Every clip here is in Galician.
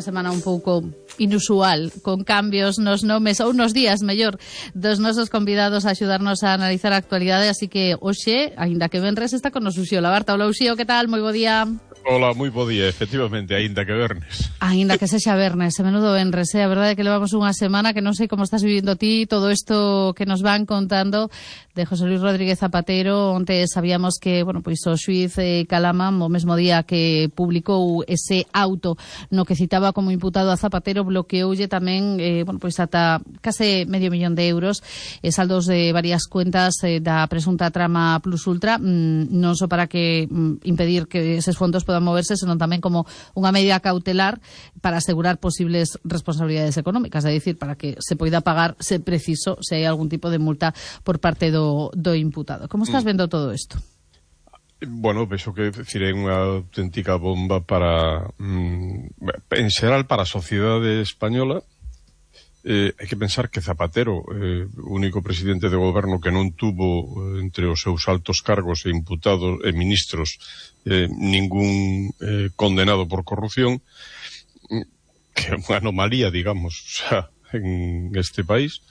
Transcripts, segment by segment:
unha semana un pouco inusual, con cambios nos nomes, ou nos días, mellor, dos nosos convidados a axudarnos a analizar a actualidade, así que hoxe, aínda que venres, está con nos Uxío Labarta. Hola Uxío, que tal? Moi bo día. Hola, moi bo día, efectivamente, aínda que vernes. Aínda que sexa vernes, e menudo venres, a verdade é que levamos unha semana que non sei como estás vivindo ti, todo isto que nos van contando de José Luis Rodríguez Zapatero. Onte sabíamos que, bueno, pois o xuíz Calama, o mesmo día que publicou ese auto no que citaba como imputado a Zapatero, bloqueoulle tamén, bueno, pois ata case €500,000 e saldos de varias cuentas da presunta trama Plus Ultra, non só para que impedir que eses fondos podan moverse, senón tamén como unha medida cautelar para asegurar posibles responsabilidades económicas, é dicir, para que se poida pagar, se preciso, se hai algún tipo de multa por parte do imputado. Como estás vendo todo isto? Bueno, penso que é unha auténtica bomba para, en xeral, para a sociedade española. Hai que pensar que Zapatero, único presidente de goberno que non tuvo entre os seus altos cargos e imputados e ministros ningún condenado por corrupción, que é unha anomalía, digamos, o sea, en este país.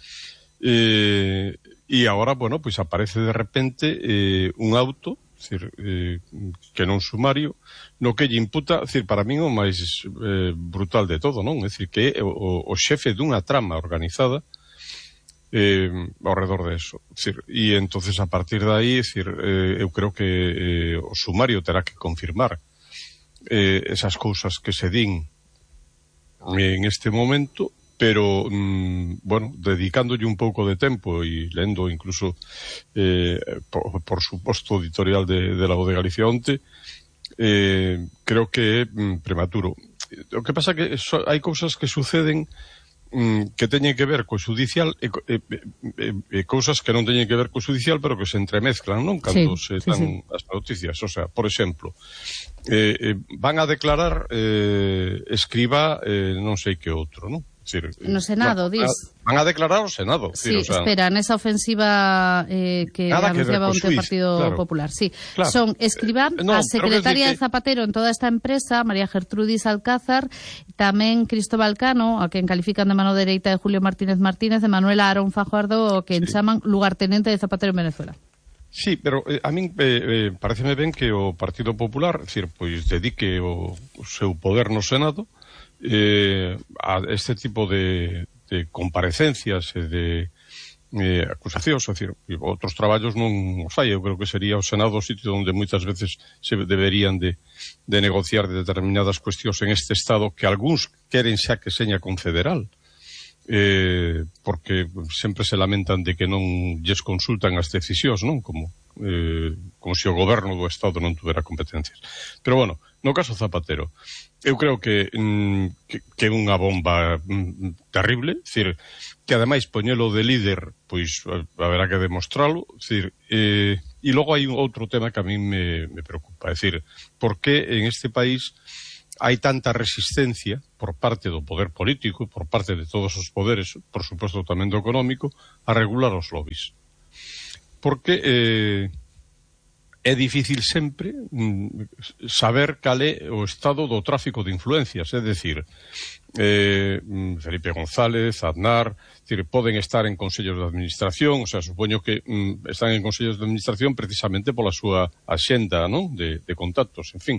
E agora, bueno, pois aparece de repente un auto, decir, que non sumario, no que lle imputa, decir, para min o máis brutal de todo, non? É dicir, que é o xefe dunha trama organizada ao redor de eso. Decir, e entonces a partir de aí, decir, eu creo que o sumario terá que confirmar esas cousas que se din en este momento, pero, bueno, dedicándolle un pouco de tempo e lendo incluso por suposto editorial de La Voz de Galicia onte, creo que é prematuro. O que pasa que hai cousas que suceden que teñen que ver co xudicial e cousas que non teñen que ver co xudicial, pero que se entremezclan, non? Cando se dan as noticias. O sea, por exemplo, van a declarar Escrivá non sei que outro, non? No Senado, dis. Van a declarar o Senado. Sí, o sea, espera, nesa ofensiva que anunciaba onte o Partido Popular. Sí, claro. Son Escrivá, a secretaria de Zapatero en toda esta empresa, María Gertrudis Alcázar, tamén Cristóbal Cano, a quen califican de mano dereita de Julio Martínez Martínez, de Manuela Aarón Fajardo, o que chaman lugartenente de Zapatero en Venezuela. Sí, pero a min pareceme ben que o Partido Popular, decir, pois dedique o seu poder no Senado a este tipo de comparecencias e de acusacións, é dicir, outros traballos non os fai. Eu creo que sería o Senado o sitio onde moitas veces se deberían de negociar determinadas cuestións en este Estado que algúns queren xa que seña confederal, porque sempre se lamentan de que non lles consultan as decisións, non? Como se o goberno do Estado non tuvera competencias. Pero, bueno, no caso Zapatero, eu creo que é unha bomba terrible, decir, que ademais poñelo de líder, pois haberá que demostralo, decir, e logo hai outro tema que a mí me preocupa, é dicir, por que en este país hai tanta resistencia por parte do poder político, por parte de todos os poderes, por suposto tamén do económico, a regular os lobbies. Porque é difícil sempre saber cal é o estado do tráfico de influencias, é dicir, Felipe González, Aznar, decir, poden estar en consellos de administración, o sea, supoño que están en consellos de administración precisamente pola súa axenda, non? De contactos, en fin.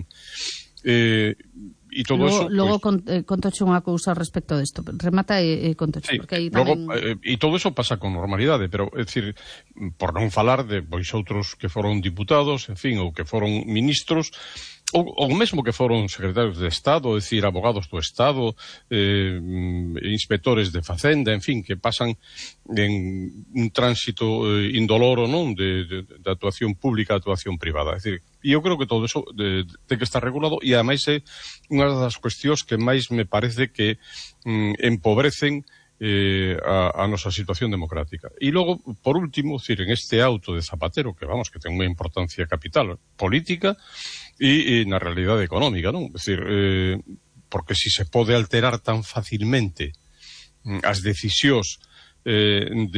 E todo eso, logo contoche unha cousa respecto desto, remata e contoche, sí, porque aí tamén... E todo eso pasa con normalidade, pero é dicir, por non falar de pois outros que foron diputados, en fin, ou que foron ministros, ou mesmo que foron secretarios de Estado, é dicir, abogados do Estado, inspectores de Facenda, en fin, que pasan en un tránsito indoloro, non, de actuación pública a actuación privada. É dicir, e eu creo que todo eso ten que estar regulado, e ademais é unha das cuestións que máis me parece que empobrecen a nosa situación democrática. E logo, por último, decir, en este auto de Zapatero, que vamos, que ten unha importancia capital política e na realidade económica, non? É dicir, porque si se pode alterar tan facilmente as decisións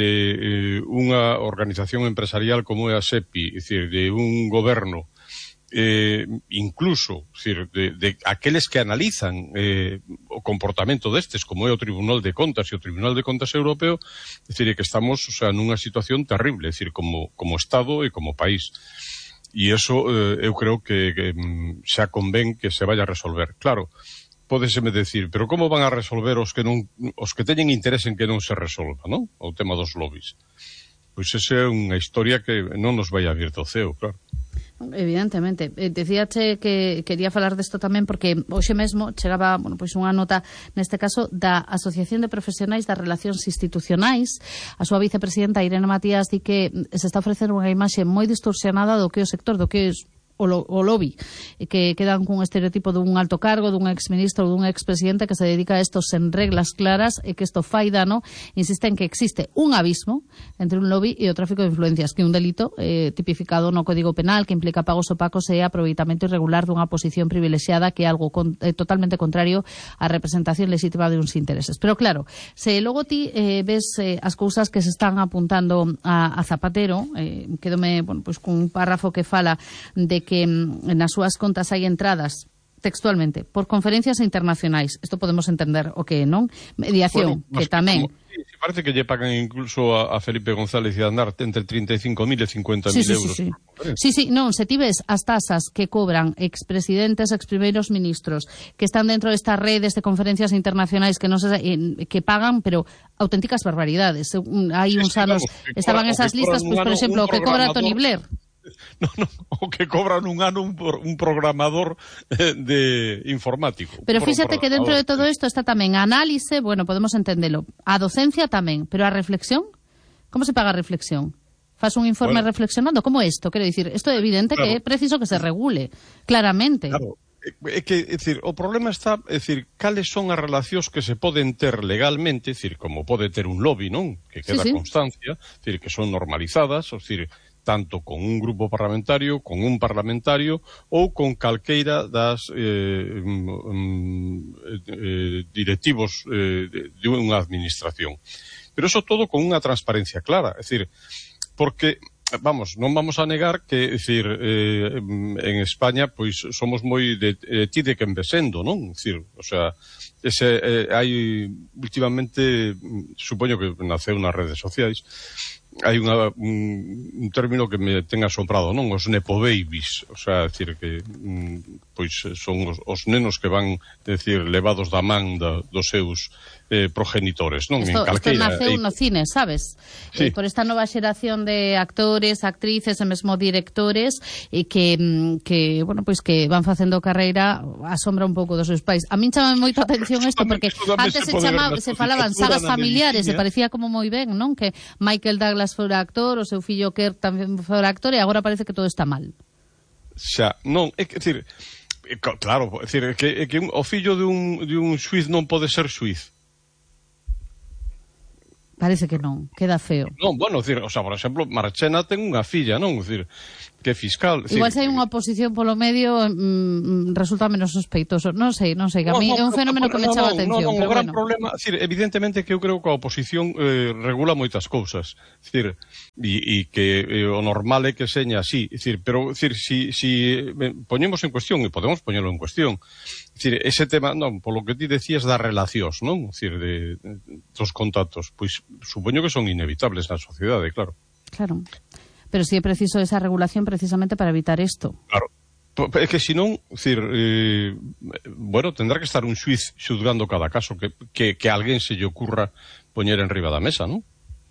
de unha organización empresarial como é a SEPI, é dicir, de un goberno incluso, de aqueles que analizan o comportamento destes, como é o Tribunal de Contas e o Tribunal de Contas Europeo, que estamos, nunha situación terrible, como Estado e como país. E iso eu creo que xa convén que se vaya a resolver. Claro, pódeseme decir, pero como van a resolver os que teñen interés en que non se resolva, non? O tema dos lobbies. Pois esa é unha historia que non nos vai a vir do ceo, claro. Evidentemente. Decíache que quería falar desto tamén porque hoxe mesmo chegaba, unha nota neste caso da Asociación de Profesionais das Relacións Institucionais. A súa vicepresidenta Irene Matías di que se está ofrecendo unha imaxe moi distorsionada do que o sector, do que é o lobby, que quedan cun estereotipo dun alto cargo, dun exministro ou dun expresidente que se dedica a isto sen reglas claras e que isto fai dano. Insiste en que existe un abismo entre un lobby e o tráfico de influencias, que é un delito tipificado no Código Penal que implica pagos opacos e aproveitamento irregular dunha posición privilexiada, que é algo totalmente contrario á representación legítima de uns intereses. Pero claro, se logo ti ves as cousas que se están apuntando a Zapatero, quedome cun párrafo que fala de que nas súas contas hai entradas textualmente por conferencias internacionais. Isto podemos entender o que non? Mediación, que tamén. Parece que lle pagan incluso a Felipe González e a Aznar entre 35.000 e 50.000 euros. Sí, non, se ti ves as tasas que cobran expresidentes, exprimeiros ministros, que están dentro destas redes de conferencias internacionais que non se que pagan, pero auténticas barbaridades. Hai uns anos estaban esas listas, por exemplo, o que cobra Tony Blair. No, o que cobran un ano un programador de informático. Pero fíxate que dentro de todo isto está tamén a análise, podemos entendelo, a docencia tamén, pero a reflexión, como se paga a reflexión? Faz un informe reflexionando, como isto? Quero dicir, isto é evidente que é preciso que se regule, claramente. Claro. É dicir, o problema está, cales son as relacións que se poden ter legalmente, como pode ter un lobby, non? Que queda constancia, que son normalizadas, tanto con un grupo parlamentario, con un parlamentario ou con calqueira das directivos de unha administración. Pero eso todo con unha transparencia clara, porque non vamos a negar que, en España, pois, somos moi de ti de quen vesendo, non? Hai últimamente, supoño que naceu nas redes sociais, hai un término que me ten asombrado, non? Os nepo babies, que pois son os nenos que van, levados da man dos seus progenitores, non? Isto naceu no cine, sabes? Sí. Por esta nova xeración de actores, actrices e mesmo directores que van facendo carreira a sombra un pouco dos seus pais. A min chama moito a atención isto, porque antes se falaban sagas familiares e parecía como moi ben, non? Que Michael Douglas fora actor, o seu fillo Kirk tamén fora actor, e agora parece que todo está mal. Xa, non, é que, claro, que o fillo de un xuiz non pode ser xuiz. Parece que non, queda feo. Non, por exemplo, Marchena ten unha filla, non? Que é fiscal. Igual se hai unha oposición polo medio resulta menos sospeitoso. Non sei, que a mí é un fenómeno que me chama a atención. O gran problema, evidentemente que eu creo que a oposición regula moitas cousas. E que o normal é que seña así. Pero, si poñemos en cuestión, e podemos poñelo en cuestión, ese tema, non, polo que ti decías das relacións, non? Dos contactos, pois supoño que son inevitables na sociedade, claro. Claro. Pero si é preciso esa regulación precisamente para evitar isto. Claro. É que senón, tendrá que estar un xuiz xudgando cada caso que alguén se lle ocurra poñer en riba da mesa, non?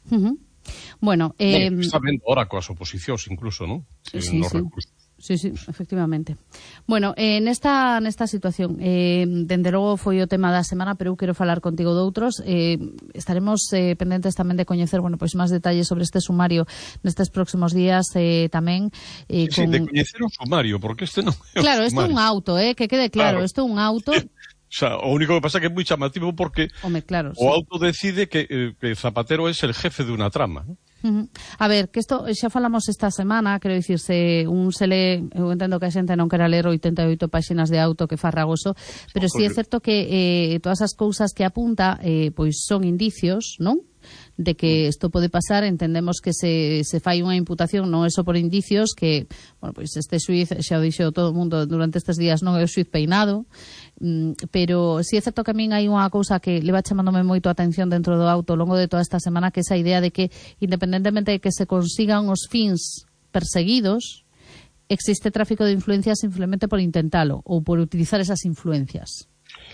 Está vendo ahora coas oposicións incluso, non? Sí, efectivamente. Nesta situación, dende logo foi o tema da semana, pero eu quero falar contigo doutros. Estaremos pendentes tamén de coñecer, máis detalles sobre este sumario nestes próximos días tamén. De coñecer o sumario, porque este non é claro, este é un auto, que quede claro, este é un auto. O único que pasa é que é moi chamativo porque o auto decide que Zapatero é el jefe de unha trama, ¿no? A ver, que isto xa falamos esta semana, quero dicirse, se le, eu entendo que a xente non quera ler 88 páxinas de auto que farragoso, pero sí é certo que todas as cousas que apunta pois son indicios, non? De que isto pode pasar. Entendemos que se fai unha imputación non é só por indicios, que, bueno, pois este xuiz, xa o dixo todo o mundo durante estes días, non é o xuiz peinado, pero si é certo que a min hai unha cousa que leva chamándome moito a atención dentro do auto ao longo de toda esta semana, que é esa idea de que, independentemente de que se consigan os fins perseguidos, existe tráfico de influencias simplemente por intentalo ou por utilizar esas influencias.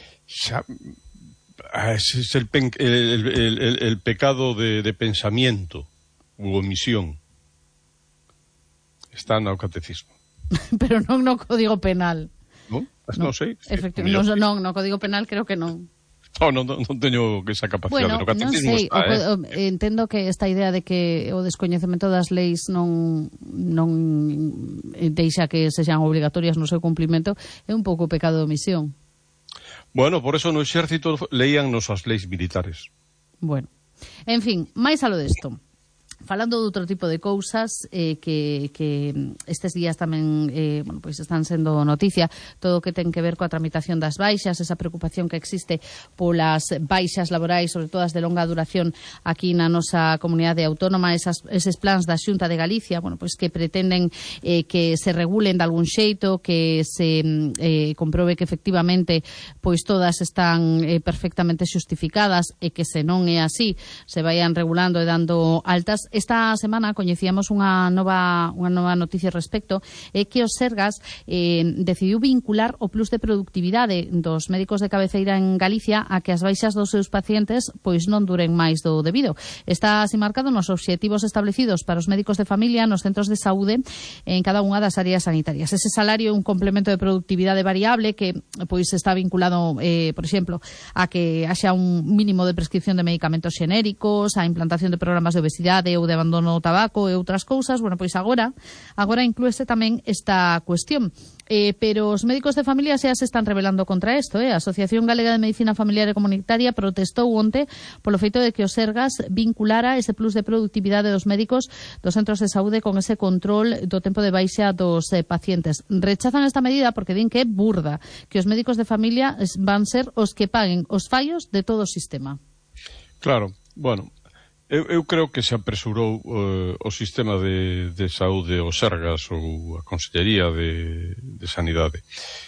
Ese es el pecado de pensamiento u omisión. Está no catecismo. Pero non no Código Penal. Non? Non sei. Efectivamente, non, no Código Penal creo que non. Non teño esa capacidade. Bueno, no catecismo non sei, está, entendo que esta idea de que o descoñecemento das leis non deixa que sexan obligatorias no seu cumplimento é un pouco pecado de omisión. Bueno, por eso no exército leíannos as leis militares. Bueno, en fin, máis a lo desto. Falando de outro tipo de cousas que estes días tamén bueno, pois están sendo noticia, todo o que ten que ver coa tramitación das baixas, esa preocupación que existe polas baixas laborais, sobre todo as de longa duración aquí na nosa comunidade autónoma, eses plans da Xunta de Galicia, bueno, pois que pretenden que se regulen de algún xeito, que se comprobe que efectivamente pois todas están perfectamente xustificadas e que se non é así, se vayan regulando e dando altas. Esta semana coñecíamos unha nova noticia respecto, que o Sergas decidiu vincular o plus de productividade dos médicos de cabeceira en Galicia a que as baixas dos seus pacientes pois non duren máis do debido. Está así marcado nos obxectivos establecidos para os médicos de familia nos centros de saúde en cada unha das áreas sanitarias. Ese salario é un complemento de productividade variable que pois está vinculado, por exemplo, a que haxa un mínimo de prescripción de medicamentos xenéricos, a implantación de programas de obesidade ou de abandono do tabaco e outras cousas. Bueno, pois agora inclúese tamén esta cuestión. Pero os médicos de familia xa se están rebelando contra isto. A Asociación Galega de Medicina Familiar e Comunitaria protestou onte polo feito de que o Sergas vinculara ese plus de productividade dos médicos dos centros de saúde con ese control do tempo de baixa dos pacientes. Rechazan esta medida porque din que é burda, que os médicos de familia van ser os que paguen os fallos de todo o sistema. Claro, bueno, eu creo que se apresurou o sistema de saúde, o Sergas ou a Consellería de Sanidade.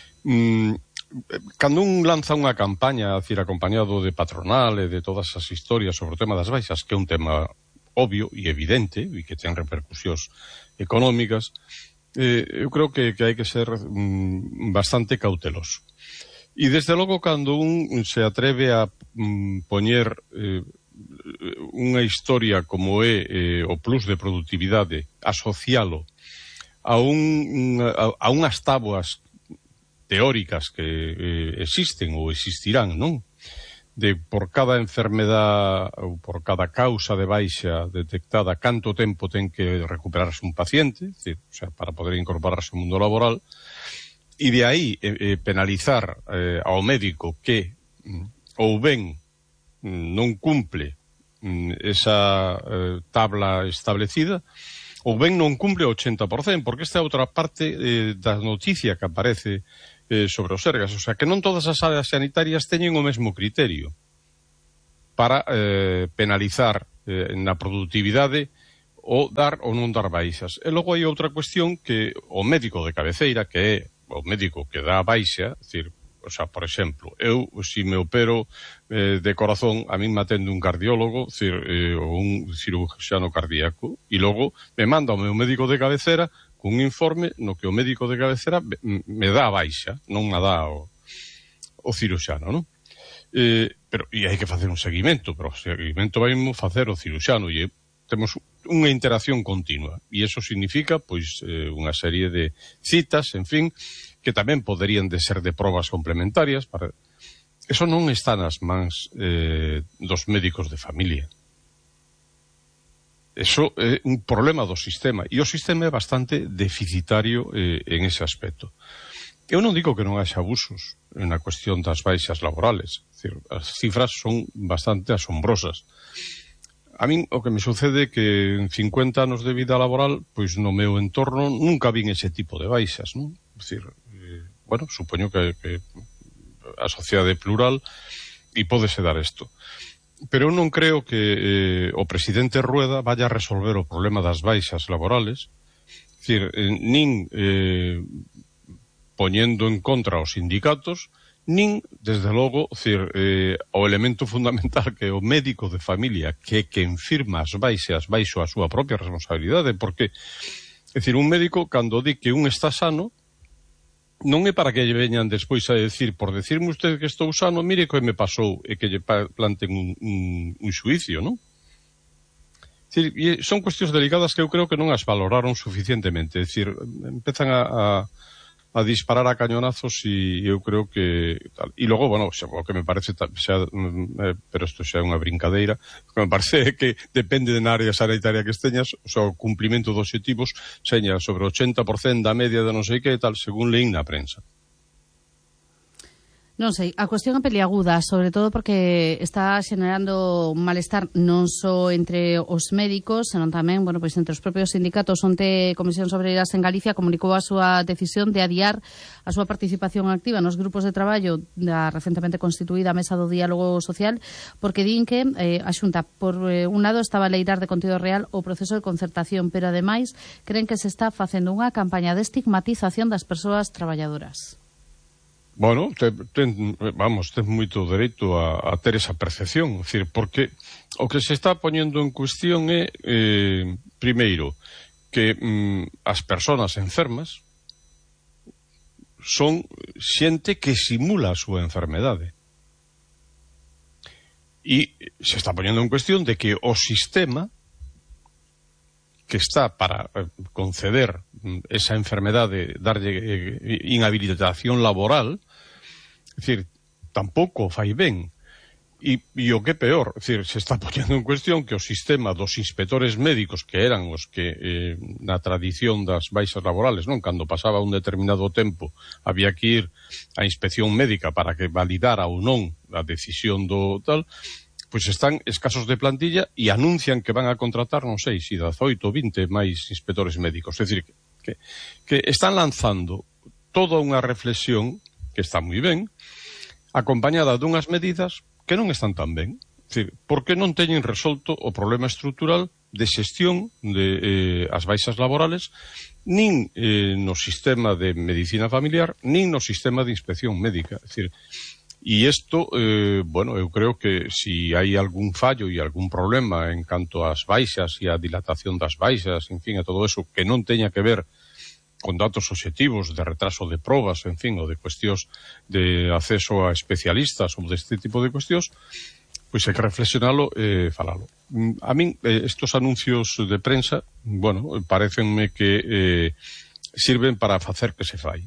Cando un lanza unha campaña, acompañado de patronal e de todas as historias sobre o tema das baixas, que é un tema obvio e evidente e que ten repercusións económicas, eu creo que hai que ser bastante cauteloso. E desde logo, cando un se atreve a poñer unha historia como é o plus de productividade, asocialo a unhas táboas teóricas que existen ou existirán, non? De por cada enfermedad ou por cada causa de baixa detectada, canto tempo ten que recuperarse un paciente, decir, o sea, para poder incorporarse ao mundo laboral, e de aí penalizar ao médico que ou ben non cumple esa tabla establecida, ou ben non cumple o 80%, porque esta é outra parte da noticia que aparece sobre os Sergas, o sea, que non todas as áreas sanitarias teñen o mesmo criterio para penalizar na productividade ou dar ou non dar baixas. E logo hai outra cuestión que o médico de cabeceira, que é o médico que dá baixa, é dicir, o sea, por exemplo, eu, se me opero de corazón, a min me atende un cardiólogo, ou un cirurgiano cardíaco, e logo me manda o meu médico de cabecera cun informe no que o médico de cabecera me dá a baixa, non me dá o cirurgiano, non? Pero, e hai que facer un seguimento, pero o seguimento vai facer o cirurgiano, e temos unha interacción continua, e iso significa, pois, unha serie de citas, en fin, que tamén poderían de ser de probas complementarias. Eso non está nas mans dos médicos de familia. Eso é un problema do sistema, e o sistema é bastante deficitario en ese aspecto. Eu non digo que non haxa abusos na cuestión das baixas laborales, as cifras son bastante asombrosas. a min o que me sucede é que en 50 anos de vida laboral, pois no meu entorno nunca vin ese tipo de baixas, non? É dicir, bueno, supoño que a sociedade plural e pódese dar isto. Pero eu non creo que o presidente Rueda vaya a resolver o problema das baixas laborales, é dicir, nin poñendo en contra os sindicatos, nin, desde logo, o elemento fundamental que é o médico de familia, que é quen firma as baixas baixo a súa propia responsabilidade, porque, é dicir, un médico, cando di que un está sano, non é para que lle veñan despois a decir, por decirme usted que estou sano, mire que me pasou, e que lle planten un xuicio, non? É dicir, son cuestións delicadas que eu creo que non as valoraron suficientemente, é dicir, empezan a disparar a cañonazos e eu creo que tal. E logo, bueno, o que me parece pero isto xa é unha brincadeira, o que me parece é que depende na área sanitaria que esteñas, o sea, o cumplimento dos obxectivos seña sobre o 80% da media de non sei que tal, según leín na prensa. Non sei, a cuestión é peliaguda, sobre todo porque está xenerando malestar non só entre os médicos, senón tamén, bueno, pois entre os propios sindicatos. Onte Comisións Obreiras en Galicia comunicou a súa decisión de adiar a súa participación activa nos grupos de traballo da recentemente constituída Mesa do Diálogo Social, porque din que a Xunta, por un lado, estaba a leirar de contido real o proceso de concertación, pero ademais creen que se está facendo unha campaña de estigmatización das persoas traballadoras. Bueno, ten moito dereito a ter esa percepción, é dicir, porque o que se está poñendo en cuestión é, primeiro, que as persoas enfermas son xente que simula a súa enfermedade. E se está poñendo en cuestión de que o sistema que está para conceder esa enfermedade, darlle inhabilitación laboral, é dicir, tampouco fai ben. E o que é peor, é dicir, se está poñendo en cuestión que o sistema dos inspectores médicos, que eran os que na tradición das baixas laborales, non, cando pasaba un determinado tempo, había que ir á inspección médica para que validara ou non a decisión do tal, pois están escasos de plantilla e anuncian que van a contratar, non sei, si 18 ou 20 máis inspectores médicos. É dicir, que están lanzando toda unha reflexión que está moi ben, acompañada dunhas medidas que non están tan ben. É dicir, porque non teñen resolto o problema estrutural de xestión de as baixas laborales, nin no sistema de medicina familiar, nin no sistema de inspección médica. É dicir, e isto, bueno, eu creo que si hai algún fallo e algún problema en canto ás baixas e a dilatación das baixas, en fin, a todo eso que non teña que ver con datos obxectivos de retraso de probas, en fin, ou de cuestións de acceso a especialistas ou deste tipo de cuestións, pois hai que reflexionalo e falalo. A min, estos anuncios de prensa, bueno, parecenme que sirven para facer que se fai.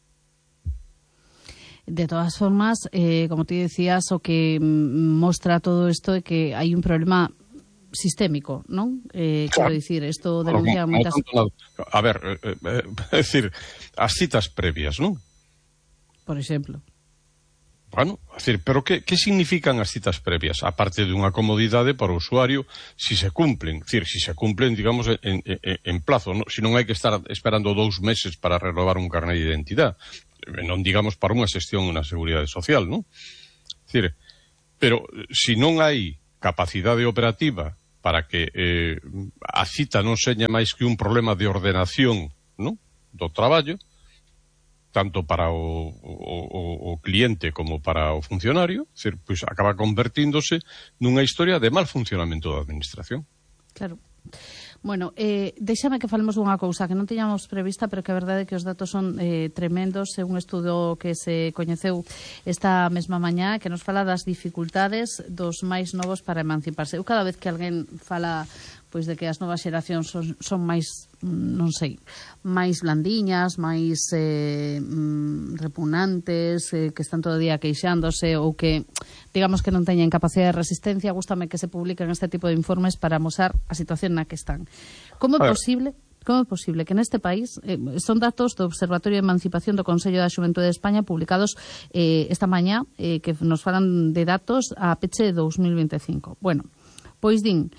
De todas formas, como ti decías, o que mostra todo isto é que hai un problema sistémico, non? Quero dicir, isto denuncia moitas... A ver, é dicir, as citas previas, non? Por exemplo. Bueno, é dicir, pero que significan as citas previas? A parte dunha comodidade para o usuario, si se cumplen, é dicir, si se cumplen, digamos, en plazo, non? Si non hai que estar esperando 2 meses para renovar un carné de identidade, non digamos para unha xestión na Seguridade Social, non? É dicir, pero se non hai capacidade operativa para que a cita non seña máis que un problema de ordenación, non, do traballo, tanto para o cliente como para o funcionario, é dicir, pois acaba convertíndose nunha historia de mal funcionamento da administración. Claro. Bueno, déxame que falemos dunha cousa que non tiñamos prevista, pero que a verdade é que os datos son tremendos. É un estudo que se coñeceu esta mesma mañá que nos fala das dificultades dos máis novos para emanciparse. Eu cada vez que alguén fala pois de que as novas xeracións son máis, non sei, máis blandiñas, máis repugnantes, que están todo o día queixándose ou que, digamos, que non teñen capacidade de resistencia, gústame que se publiquen este tipo de informes para amosar a situación na que están. Como é posible que neste país, son datos do Observatorio de Emancipación do Consello da Xuventude de España publicados esta mañá, que nos falan de datos a peche de 2025. Bueno, pois din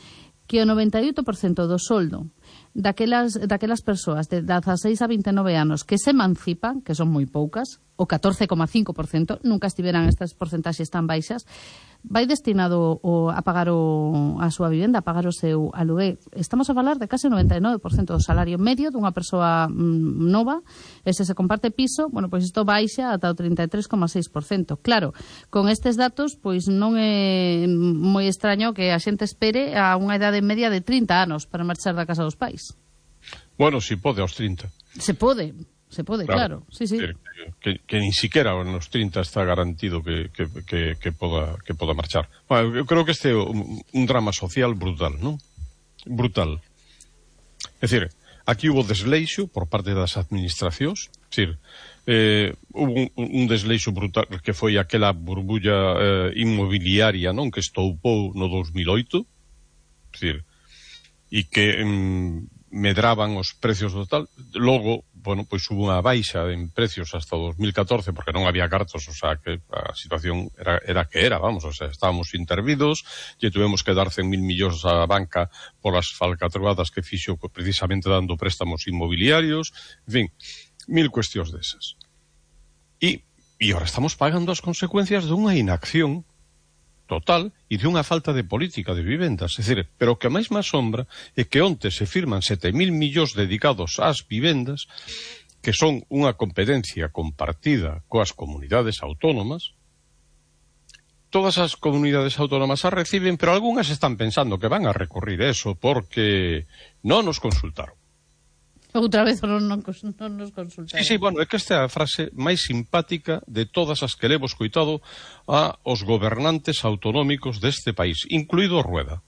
que o 98% do soldo daquelas persoas de 16 a 29 anos que se emancipan, que son moi poucas, o 14,5%, nunca estiveran estas porcentaxes tan baixas, vai destinado a pagar a súa vivenda, a pagar o seu alugué. Estamos a falar de case o 99% do salario medio dunha persoa nova, e se comparte piso, bueno, pois isto baixa ata o 33,6%. Claro, con estes datos, pois non é moi extraño que a xente espere a unha idade media de 30 anos para marchar da casa dos pais. Bueno, si pode aos 30. Se pode, claro. Sí. Que ni siquiera nos 30 está garantido que poda marchar. Bueno, eu creo que este é un drama social brutal, non? Brutal. É dicir, aquí hubo desleixo por parte das administracións, é dicir, hubo un desleixo brutal que foi aquela burbulla inmobiliaria, non? Que estoupou no 2008, é dicir, e que medraban os precios total. Logo, bueno, pois hubo unha baixa en precios hasta o 2014 porque non había cartos, o sea, que a situación era que era, vamos, o sea, estábamos intervidos, lle tuvemos que dar 100.000 millóns á banca polas falcatruadas que fixo precisamente dando préstamos inmobiliarios, en fin, mil cuestións desas. E agora estamos pagando as consecuencias dunha inacción total e de unha falta de política de vivendas. É dicir, pero o que máis me asombra é que onte se firman 7.000 millóns dedicados ás vivendas, que son unha competencia compartida coas comunidades autónomas. Todas as comunidades autónomas as reciben, pero algunhas están pensando que van a recurrir eso porque non nos consultaron. Outra vez non nos consultaron. Sí, bueno, é que esta é a frase máis simpática de todas as que levo escoitado aos gobernantes autonómicos deste país, incluído Rueda.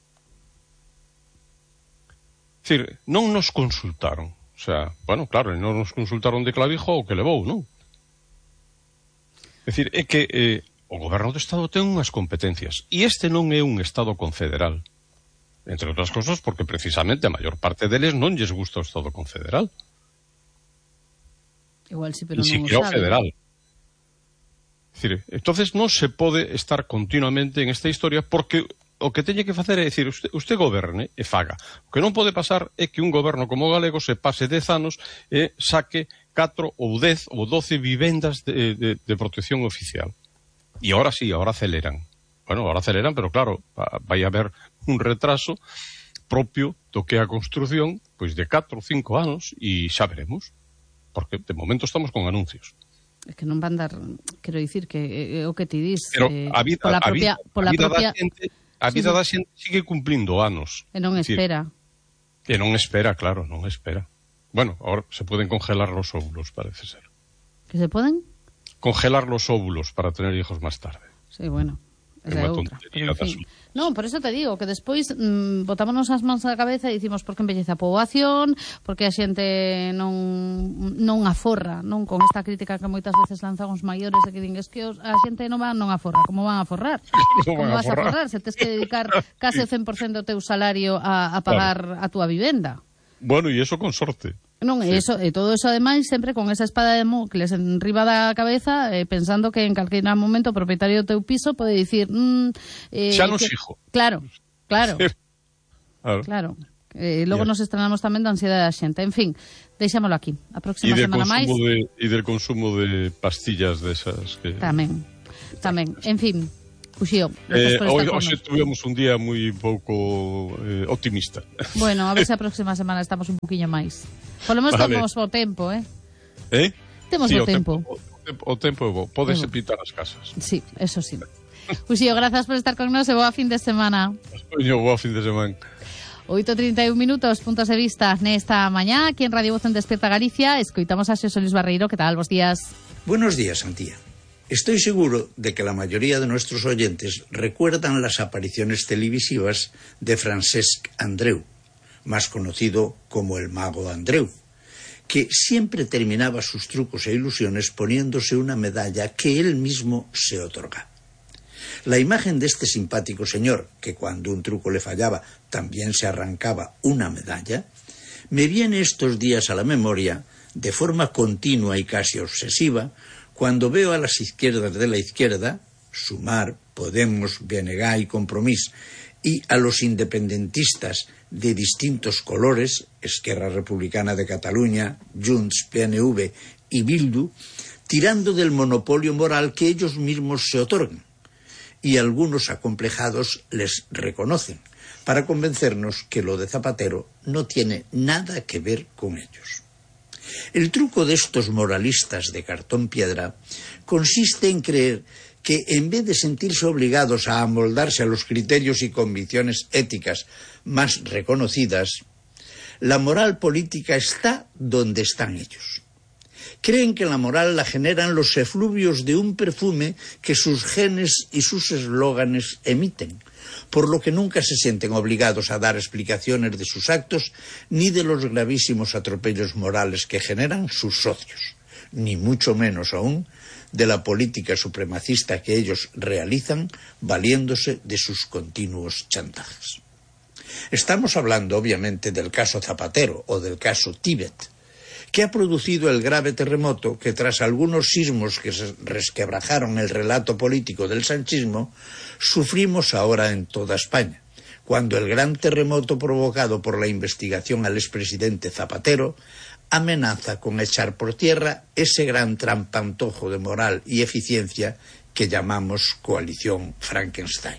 É dicir, non nos consultaron. O sea, bueno, claro, non nos consultaron de clavijo o que levou, non? É dicir, é que o goberno do Estado ten unhas competencias, e este non é un Estado confederal. Entre outras cosas, porque precisamente a maior parte deles non lles gusta o Estado confederal. Igual sí, pero non o federal. É dicir, entonces non se pode estar continuamente en esta historia porque o que teñe que facer é dicir, usted goberne e faga. O que non pode pasar é que un goberno como o galego se pase 10 anos e saque 4 ou 10 ou 12 vivendas de protección oficial. E ahora sí, ahora aceleran. Bueno, ahora aceleran, pero claro, vai haber un retraso propio do que a construción, pois de 4 ou 5 anos, e xa veremos, porque de momento estamos con anuncios. É que non van dar, quero dicir que o que ti dis, pero a vida da xente sigue cumplindo anos. E non espera. E non espera, claro, non espera. Bueno, ahora se poden congelar los óvulos, parece ser. ¿Que se poden? Congelar los óvulos para tener hijos más tarde. Sí, bueno. Esa é outra. En fin. Non, por eso te digo que despois botámonos as mans na cabeza e dicimos porque envellece a poboación, porque a xente non aforra, non con esta crítica que moitas veces lanzan os maiores de que din que a xente non aforra. Como van a aforrar? Como vas a aforrar? Se tes que dedicar case o 100% do teu salario a pagar a túa vivenda. Bueno, e iso con sorte. Non, sí. E todo eso ademais sempre con esa espada de Damocles enriba da cabeza, pensando que en calquera momento o propietario do teu piso pode dicir xa nos hijo. Claro. Logo nos estrenamos tamén da ansiedade da xente. En fin, deixámoslo aquí. A próxima semana máis. E del consumo de pastillas desas que... Tamén. En fin, Uxío, hoxe tuvemos un día moi pouco optimista. Bueno, a ver se a próxima semana estamos un poquinho máis. Por lo menos temos o tempo, Temos o tempo. O tempo é bo, pódese pintar as casas. Sí, eso sí. Uxío, grazas por estar con nós e boa fin de semana. Boa fin de semana. 8:31 minutos, puntos de vista nesta mañá, aquí en Radio Voz en Despierta Galicia. Escoitamos a Xosé Luis Barreiro. Que tal? Bos días. Buenos días, Antía. Estoy seguro de que la mayoría de nuestros oyentes recuerdan las apariciones televisivas de Francesc Andreu, más conocido como el Mago Andreu, que siempre terminaba sus trucos e ilusiones poniéndose una medalla que él mismo se otorga. La imagen de este simpático señor, que cuando un truco le fallaba también se arrancaba una medalla, me viene estos días a la memoria, de forma continua y casi obsesiva, cuando veo a las izquierdas de la izquierda, Sumar, Podemos, BNG y Compromís, y a los independentistas de distintos colores, Esquerra Republicana de Cataluña, Junts, PNV y Bildu, tirando del monopolio moral que ellos mismos se otorgan, y algunos acomplejados les reconocen, para convencernos que lo de Zapatero no tiene nada que ver con ellos. El truco de estos moralistas de cartón piedra consiste en creer que en vez de sentirse obligados a amoldarse a los criterios y convicciones éticas más reconocidas, la moral política está donde están ellos. Creen que la moral la generan los efluvios de un perfume que sus genes y sus eslóganes emiten, por lo que nunca se sienten obligados a dar explicaciones de sus actos ni de los gravísimos atropellos morales que generan sus socios, ni mucho menos aún de la política supremacista que ellos realizan valiéndose de sus continuos chantajes. Estamos hablando, obviamente, del caso Zapatero o del caso Tíbet, que ha producido el grave terremoto que, tras algunos sismos que se resquebrajaron el relato político del sanchismo, sufrimos ahora en toda España, cuando el gran terremoto provocado por la investigación al expresidente Zapatero amenaza con echar por tierra ese gran trampantojo de moral y eficiencia que llamamos coalición Frankenstein.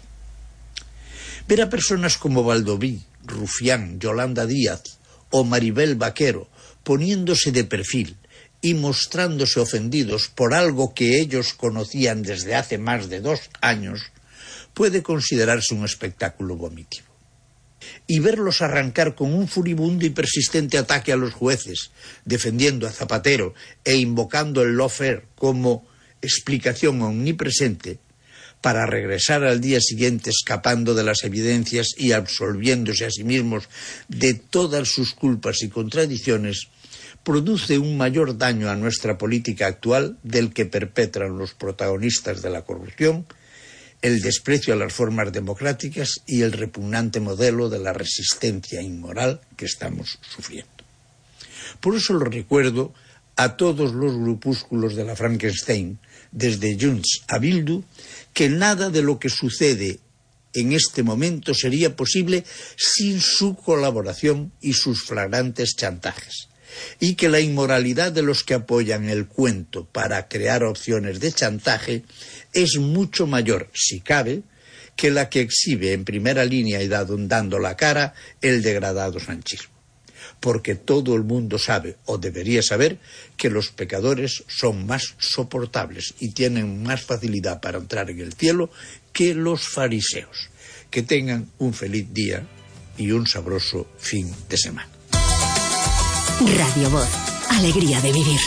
Ver a personas como Baldoví, Rufián, Yolanda Díaz o Maribel Vaquero poniéndose de perfil y mostrándose ofendidos por algo que ellos conocían desde hace más de 2 años, puede considerarse un espectáculo vomitivo. Y verlos arrancar con un furibundo y persistente ataque a los jueces, defendiendo a Zapatero e invocando el lawfare como explicación omnipresente, para regresar al día siguiente escapando de las evidencias y absolviéndose a sí mismos de todas sus culpas y contradicciones, produce un mayor daño a nuestra política actual del que perpetran los protagonistas de la corrupción, el desprecio a las formas democráticas y el repugnante modelo de la resistencia inmoral que estamos sufriendo. Por eso lo recuerdo a todos los grupúsculos de la Frankenstein, desde Junts a Bildu, que nada de lo que sucede en este momento sería posible sin su colaboración y sus flagrantes chantajes, y que la inmoralidad de los que apoyan el cuento para crear opciones de chantaje es mucho mayor, si cabe, que la que exhibe en primera línea y dando la cara el degradado sanchismo. Porque todo el mundo sabe, o debería saber, que los pecadores son más soportables y tienen más facilidad para entrar en el cielo que los fariseos. Que tengan un feliz día y un sabroso fin de semana. Radio Voz, alegría de vivir.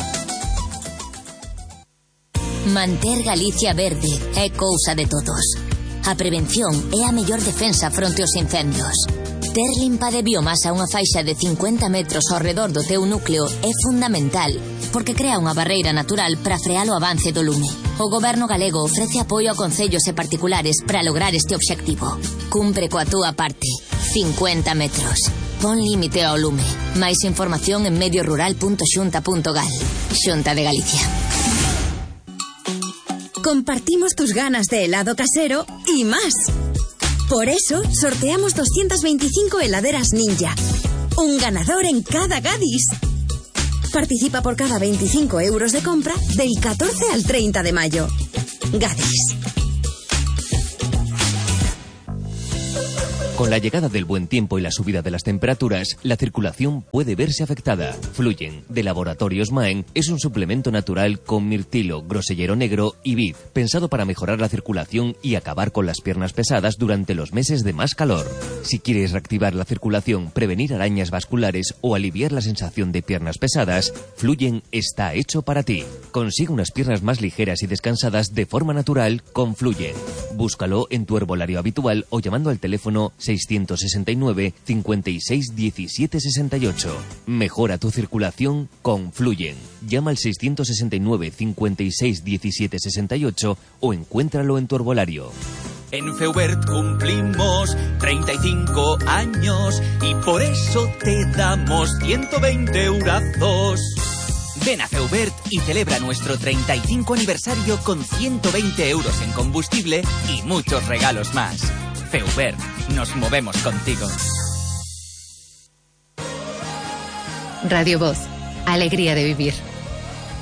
Manter Galicia verde é cousa de todos. A prevención é a mellor defensa fronte aos incendios. Ter limpa de biomasa unha faixa de 50 metros ao redor do teu núcleo é fundamental, porque crea unha barreira natural para frear o avance do lume. O Goberno galego ofrece apoio a concellos e particulares para lograr este obxectivo. Cumpre coa túa parte. 50 metros. Pon límite ao lume. Máis información en mediorural.xunta.gal. Xunta de Galicia. Compartimos tus ganas de helado casero y más. Por eso, sorteamos 225 heladeras Ninja. Un ganador en cada Gadis. Participa por cada 25 euros de compra del 14 al 30 de mayo. Gadis. Con la llegada del buen tiempo y la subida de las temperaturas, la circulación puede verse afectada. Fluyen, de Laboratorios Maen, es un suplemento natural con mirtilo, grosellero negro y vid, pensado para mejorar la circulación y acabar con las piernas pesadas durante los meses de más calor. Si quieres reactivar la circulación, prevenir arañas vasculares o aliviar la sensación de piernas pesadas, Fluyen está hecho para ti. Consigue unas piernas más ligeras y descansadas de forma natural con Fluyen. Búscalo en tu herbolario habitual o llamando al teléfono 669 56 17 68. Mejora tu circulación con Fluyen. Llama al 669 56 17 68 o encuéntralo en tu herbolario. En Feubert cumplimos 35 años y por eso te damos 120 eurazos. Ven a Feubert y celebra nuestro 35 aniversario con 120 euros en combustible y muchos regalos más. Feubert, nos movemos contigo. Radio Voz, alegría de vivir.